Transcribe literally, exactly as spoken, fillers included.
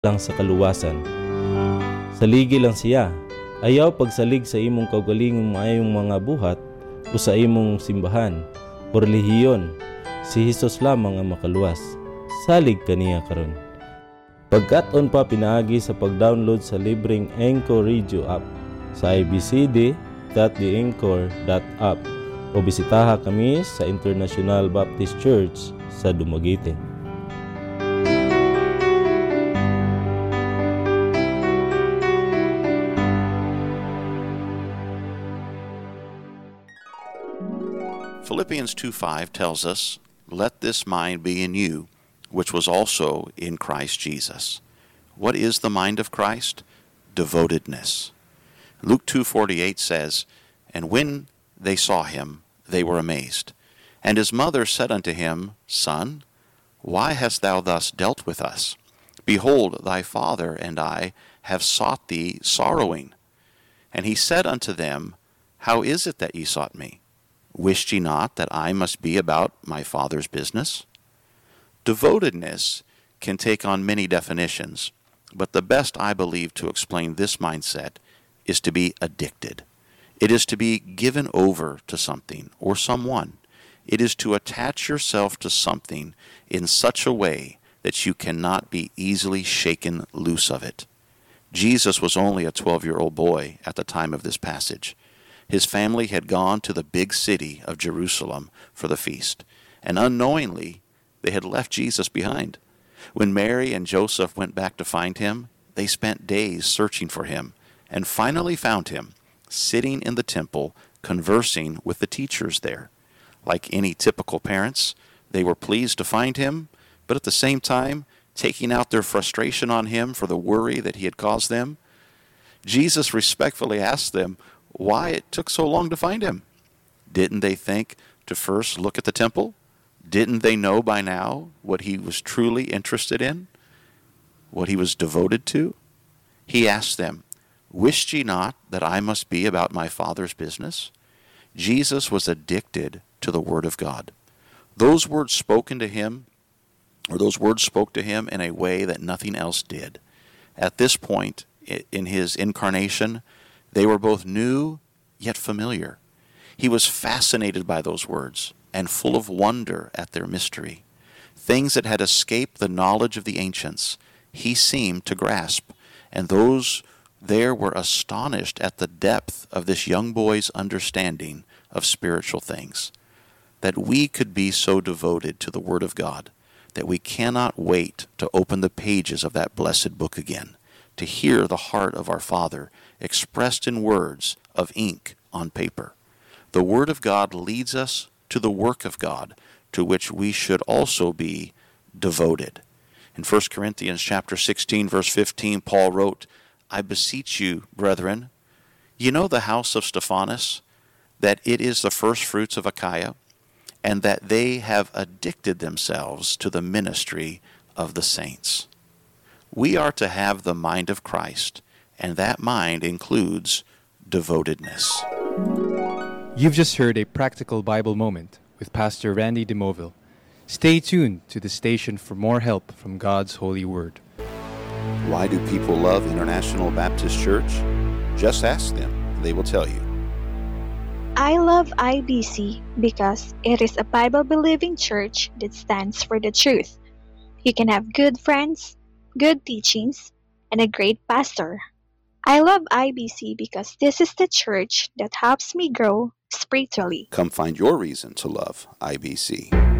lang sa kaluwasan. Saligi lang siya. Ayaw pagsalig sa imong kaugalingong maayong mga buhat o sa imong simbahan o relihiyon. Si Hesus lamang ang makaluwas. Salig kaniya karon. Pagkat-on pa pinaagi sa pag-download sa libreng Anchor Radio app sa i b c d dot the anchor dot app o bisitaha kami sa International Baptist Church sa Dumaguete. Philippians two five tells us, "Let this mind be in you, which was also in Christ Jesus." What is the mind of Christ? Devotedness. Luke two forty-eight says, "And when they saw him, they were amazed. And his mother said unto him, Son, why hast thou thus dealt with us? Behold, thy father and I have sought thee sorrowing. And he said unto them, How is it that ye sought me? Wished ye not that I must be about my Father's business?" Devotedness can take on many definitions, but the best I believe to explain this mindset is to be addicted. It is to be given over to something or someone. It is to attach yourself to something in such a way that you cannot be easily shaken loose of it. Jesus was only a twelve-year-old boy at the time of this passage. His family had gone to the big city of Jerusalem for the feast, and unknowingly they had left Jesus behind. When Mary and Joseph went back to find him, they spent days searching for him, and finally found him, sitting in the temple, conversing with the teachers there. Like any typical parents, they were pleased to find him, but at the same time, taking out their frustration on him for the worry that he had caused them. Jesus respectfully asked them why it took so long to find him. Didn't they think to first look at the temple? Didn't they know by now what he was truly interested in? What he was devoted to? He asked them, "Wished ye not that I must be about my Father's business?" Jesus was addicted to the Word of God. Those words spoken to him, or those words spoke to him in a way that nothing else did. At this point in his incarnation, they were both new yet familiar. He was fascinated by those words and full of wonder at their mystery. Things that had escaped the knowledge of the ancients, he seemed to grasp, and those there were astonished at the depth of this young boy's understanding of spiritual things. That we could be so devoted to the Word of God that we cannot wait to open the pages of that blessed book again, to hear the heart of our Father expressed in words of ink on paper. The Word of God leads us to the work of God, to which we should also be devoted. In First Corinthians chapter sixteen, verse fifteen, Paul wrote, "I beseech you, brethren, you know the house of Stephanas, that it is the first fruits of Achaia, and that they have addicted themselves to the ministry of the saints." We are to have the mind of Christ, and that mind includes devotedness. You've just heard a practical Bible moment with Pastor Randy DeMoville. Stay tuned to the station for more help from God's holy word. Why do people love International Baptist Church? Just ask them, and they will tell you. I love I B C because it is a Bible-believing church that stands for the truth. You can have good friends, good teachings, and a great pastor. I love I B C because this is the church that helps me grow spiritually. Come find your reason to love I B C.